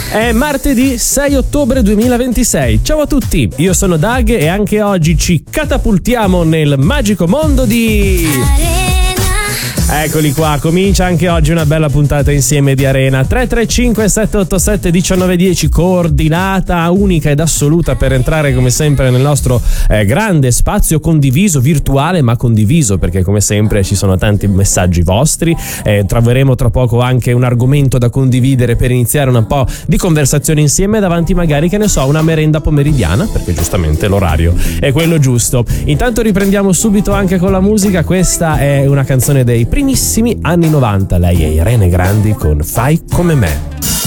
È martedì 6 ottobre 2026. Ciao a tutti, io sono Dag e anche oggi ci catapultiamo nel magico mondo di Eccoli qua, comincia anche oggi una bella puntata insieme di Arena. 335 787 1910, coordinata unica ed assoluta per entrare come sempre nel nostro grande spazio condiviso, virtuale ma condiviso, perché come sempre ci sono tanti messaggi vostri. Troveremo tra poco anche un argomento da condividere per iniziare un po' di conversazione insieme davanti magari, che ne so, una merenda pomeridiana, perché giustamente l'orario è quello giusto. Intanto riprendiamo subito anche con la musica. Questa è una canzone dei primissimi anni 90, lei è Irene Grandi con Fai come me.